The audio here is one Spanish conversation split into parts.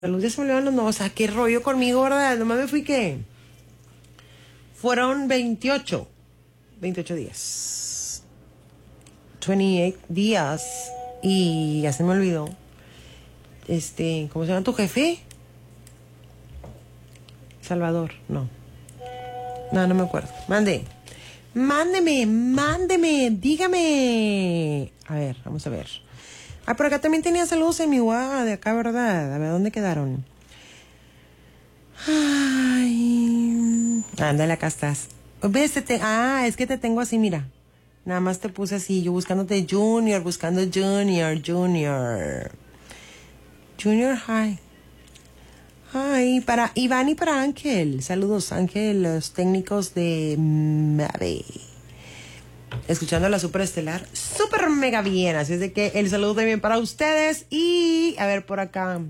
Los días se me olvidaron los nuevos. O sea, qué rollo conmigo, ¿verdad? Nomás me fui que fueron 28 días. 28 días. Y ya se me olvidó. ¿Cómo se llama tu jefe? Salvador, no, no me acuerdo. Mándeme, dígame. A ver, vamos a ver. Ah, por acá también tenía saludos en mi guagua de acá, ¿verdad? A ver, ¿dónde quedaron? Ay, ándale, acá estás. ¿Ves? Es que te tengo así, mira. Nada más te puse así, yo buscándote Junior High. Ay, para Iván y para Ángel. Saludos, Ángel, los técnicos de Mave. Escuchando a la Superestelar, súper mega bien. Así es de que el saludo también para ustedes. Y, a ver, por acá.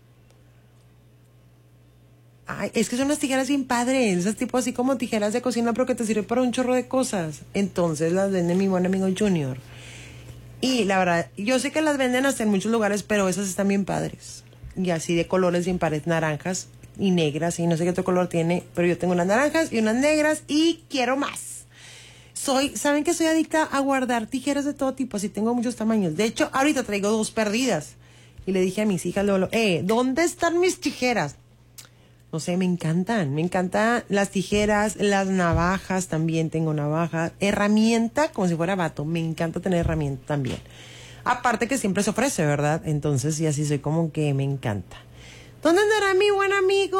Ay, es que son unas tijeras bien padres. Esas tipo así como tijeras de cocina, pero que te sirven para un chorro de cosas. Entonces las vende mi buen amigo Junior. Y la verdad, yo sé que las venden hasta en muchos lugares, pero esas están bien padres. Y así de colores bien padres, naranjas y negras. Y no sé qué otro color tiene, pero yo tengo unas naranjas y unas negras y quiero más. Saben que soy adicta a guardar tijeras de todo tipo, así tengo muchos tamaños. De hecho, ahorita traigo 2 perdidas. Y le dije a mis hijas, ¿dónde están mis tijeras? No sé, me encantan las tijeras, las navajas, también tengo navajas. Herramienta, como si fuera vato, me encanta tener herramienta también. Aparte que siempre se ofrece, ¿verdad? Entonces, y así soy como que me encanta. ¿Dónde andará mi buen amigo?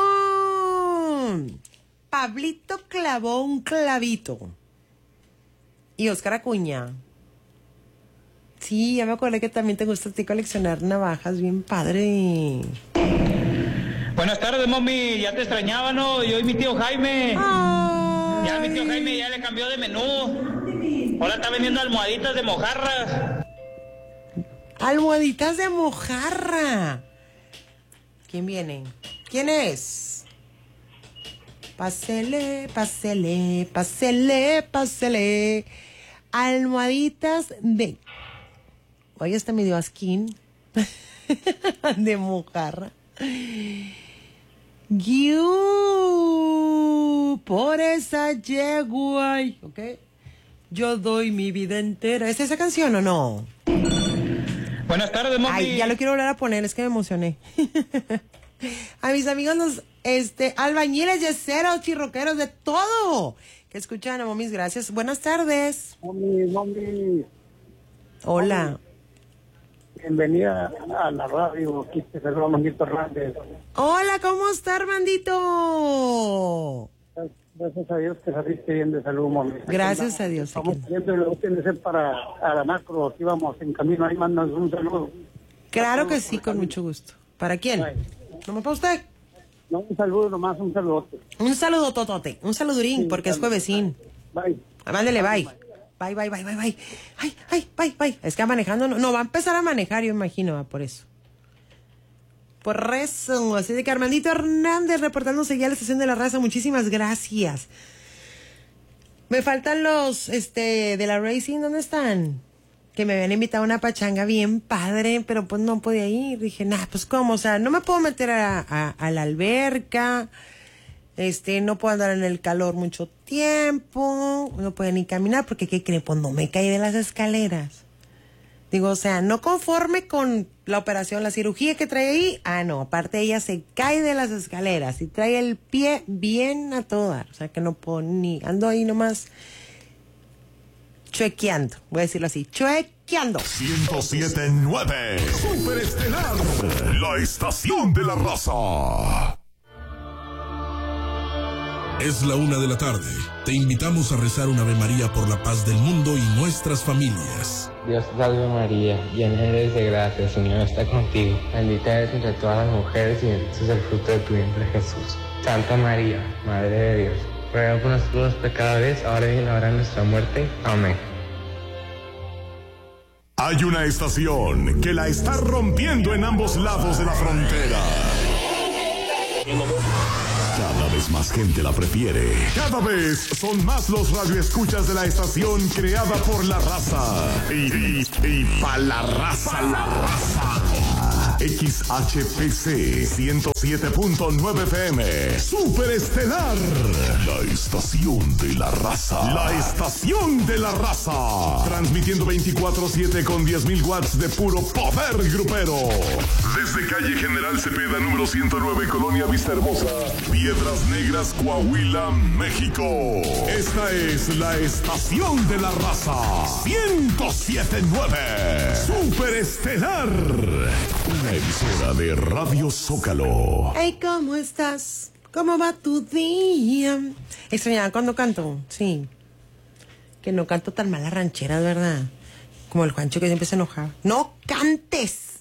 Pablito clavó un clavito. Y Oscar Acuña. Sí, ya me acordé que también te gusta a ti coleccionar navajas, bien padre. Buenas tardes, mami. Ya te extrañaba, ¿no? Yo y mi tío Jaime. Ay. Ya mi tío Jaime ya le cambió de menú. Ahora está vendiendo almohaditas de mojarras. Almohaditas de mojarra. ¿Quién viene? ¿Quién es? Pásele. Almohaditas de... Oye, hasta me dio asquín. De mojarra. Por esa yegua, ¿ok? Yo doy mi vida entera. ¿Es esa canción o no? Buenas tardes, mami. Ay, ya lo quiero volver a poner, es que me emocioné. A mis amigos los albañiles, yeseros, chirroqueros, de todo. Que escuchan a momis, gracias. Buenas tardes. Mami. Hola. Mami. Bienvenida a la radio. Aquí te saluda Armandito Hernández. Hola, ¿cómo está, Armandito? Gracias a Dios que saliste bien de salud, mami. Gracias a Dios. Estamos pidiendo lo que tiene que ser para la macro. Aquí vamos en camino. Ahí mandas un saludo. Claro que sí, con mucho gusto. ¿Para quién? ¿No me para usted? No, un saludo nomás, un saludote. Un saludo totote, un saludurín, sí, porque es juevesín. Bye. Mándele, bye. Bye. Ay, bye. Es que manejando, no va a empezar a manejar, yo imagino, por eso. Por eso, así de que Armandito Hernández reportándose ya a la estación de la raza, muchísimas gracias. Me faltan los, de la Racing, ¿dónde están? Que me habían invitado a una pachanga bien padre, pero pues no podía ir. Dije, pues ¿cómo? O sea, no me puedo meter a la alberca, no puedo andar en el calor mucho tiempo, no puedo ni caminar, porque ¿qué creen? Pues no me caí de las escaleras. Digo, o sea, no conforme con la operación, la cirugía que trae ahí, no, aparte ella se cae de las escaleras y trae el pie bien a todo dar, o sea que no puedo ni, ando ahí nomás chuequeando, voy a decirlo así, chuequeando. 107.9 Superestelar, la estación de la raza. Es la 1 de la tarde. Te invitamos a rezar un Ave María por la paz del mundo y nuestras familias. Dios te salve María, llena eres de gracia, el Señor está contigo. Bendita eres entre todas las mujeres y bendito es el fruto de tu vientre Jesús. Santa María, Madre de Dios, ruega por nosotros los pecadores, ahora y en la hora de nuestra muerte. Amén. Hay una estación que la está rompiendo en ambos lados de la frontera. Cada vez más gente la prefiere. Cada vez son más los radioescuchas de la estación creada por la raza. Y pa' la raza. XHPC 107.9 FM. Superestelar. La estación de la raza. La estación de la raza. Transmitiendo 24/7 con 10.000 watts de puro poder grupero. Desde calle General Cepeda, número 109, Colonia Vista Hermosa, Piedras Negras, Coahuila, México. Esta es la estación de la raza. 107.9. Superestelar. Una emisora de Radio Zócalo. Hey, ¿cómo estás? ¿Cómo va tu día? Extrañaba cuando canto, sí. Que no canto tan mal las rancheras, ¿verdad? Como el Juancho que siempre se enojaba. ¡No cantes!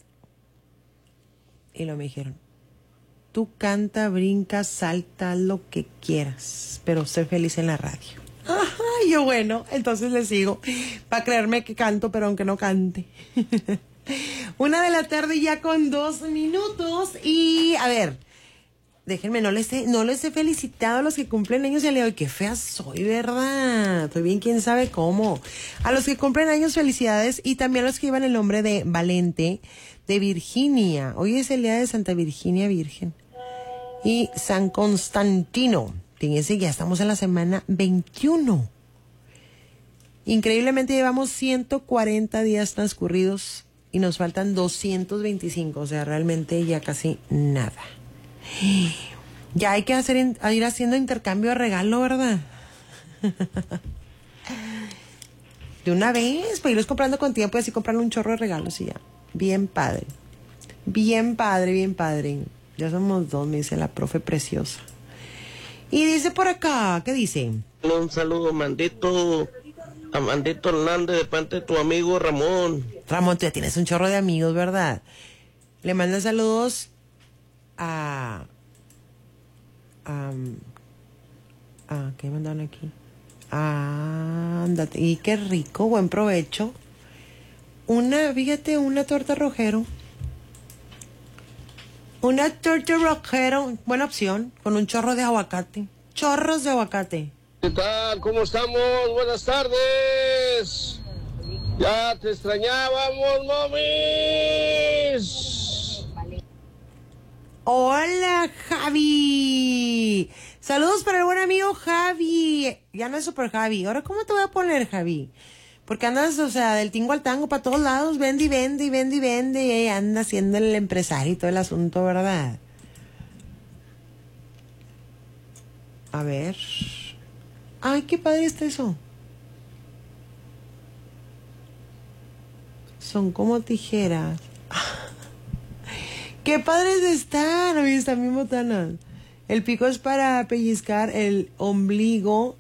Y lo me dijeron, tú canta, brinca, salta, lo que quieras, pero sé feliz en la radio. Ajá, yo bueno, entonces le sigo, para creerme que canto, pero aunque no cante. 1:00 p.m. ya con 2 minutos. Y a ver, déjenme, no les he felicitado a los que cumplen años el día de hoy. Qué fea soy, ¿verdad? Estoy bien, quién sabe cómo. A los que cumplen años, felicidades. Y también a los que llevan el nombre de Valente, de Virginia. Hoy es el día de Santa Virginia Virgen. Y San Constantino. Fíjense, ya estamos en la semana 21. Increíblemente llevamos 140 días transcurridos y nos faltan 225. O sea, realmente ya casi nada. Ya hay que ir haciendo intercambio de regalo, ¿verdad? De una vez, pues irlos comprando con tiempo y así comprar un chorro de regalos y ya. Bien padre. Bien padre, bien padre. Ya somos 2, me dice la profe preciosa. Y dice por acá, ¿qué dice? Un saludo, Mandito. A Mandito Hernández, de parte de tu amigo Ramón. Ramón, tú ya tienes un chorro de amigos, ¿verdad? Le manda saludos a ¿qué mandaron aquí? Ándate, y qué rico, buen provecho. Fíjate, una torta rojero. Una torta rojero, buena opción, con un chorro de aguacate. Chorros de aguacate. ¿Qué tal? ¿Cómo estamos? Buenas tardes. Ya te extrañábamos, mamis. Hola, Javi. Saludos para el buen amigo Javi. Ya no es Super Javi. Ahora, ¿cómo te voy a poner, Javi? Porque andas, o sea, del tingo al tango para todos lados. Vende y vende y vende y vende. Y anda siendo el empresario y todo el asunto, ¿verdad? A ver. Ay, qué padre está eso. Son como tijeras. ¡Qué padres están! Oye, están bien botanas. El pico es para pellizcar el ombligo.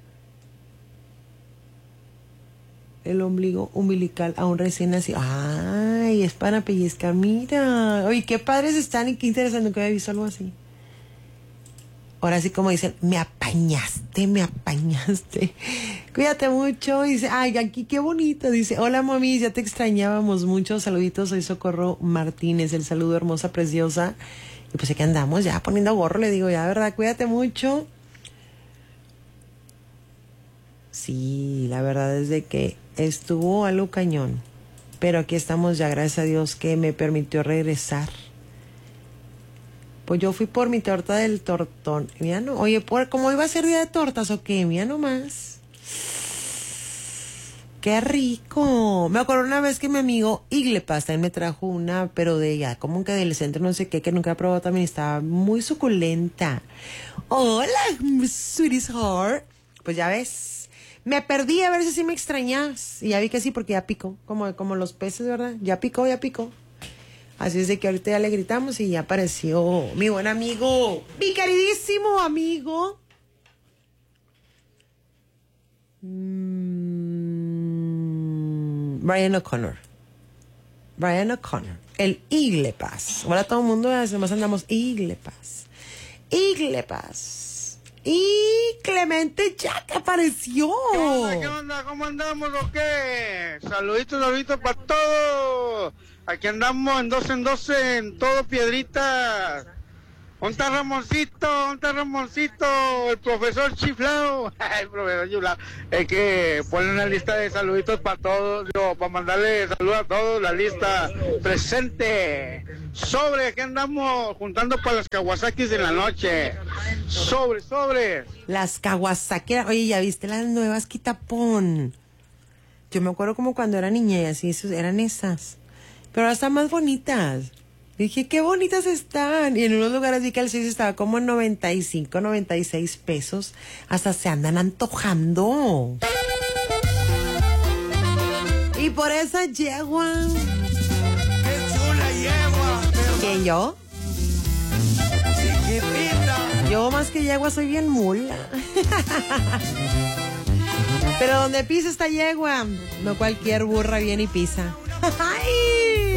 El ombligo umbilical a un recién nacido. ¡Ay! Es para pellizcar. Mira. Oye, qué padres están y qué interesante. Nunca había visto algo así. Ahora sí, como dicen, me apañaste. Cuídate mucho. Dice, ay, aquí qué bonito. Dice, hola, mami, ya te extrañábamos mucho. Saluditos, soy Socorro Martínez. El saludo, hermosa, preciosa. Y pues aquí andamos ya poniendo gorro, le digo, ya, ¿verdad? Cuídate mucho. Sí, la verdad es de que estuvo algo cañón. Pero aquí estamos ya, gracias a Dios que me permitió regresar. Pues yo fui por mi torta del tortón. Mira, no. Oye, ¿cómo iba a ser día de tortas o qué? Mira nomás. ¡Qué rico! Me acuerdo una vez que mi amigo Iglepas también me trajo una, pero de ella, como que del centro no sé qué, que nunca he probado también. Estaba muy suculenta. ¡Hola, sweeties heart! Pues ya ves. Me perdí a ver si me extrañas. Y ya vi que sí, porque ya picó. Como los peces, ¿verdad? Ya picó. Así es de que ahorita ya le gritamos y ya apareció mi buen amigo, mi queridísimo amigo. Brian O'Connor. El Iglepas. Ahora todo el mundo, además andamos Iglepas. Y Clemente ya que apareció. ¿Qué onda? ¿Cómo andamos o qué? Saluditos para todos. Aquí andamos en 12 en todo Piedritas. ¿Dónde está Ramoncito? El profesor chiflado. El profesor chiflado. Es que pone una lista de saluditos para todos. Para mandarle saludos a todos. La lista presente. Sobre, aquí andamos juntando para las Kawasakis de la noche. Sobre. Las Kawasaki. Oye, ¿ya viste las nuevas Quitapón? Yo me acuerdo como cuando era niña y así, eran esas. Pero ahora están más bonitas. Dije, qué bonitas están. Y en unos lugares vi que el 6 estaba como en 95, 96 pesos. Hasta se andan antojando. Y por esa yegua. ¡Qué chula yegua! ¿Quién, yo? Chiquitita. Yo más que yegua soy bien mula. Pero donde pisa esta yegua, no cualquier burra viene y pisa. ¡Ay!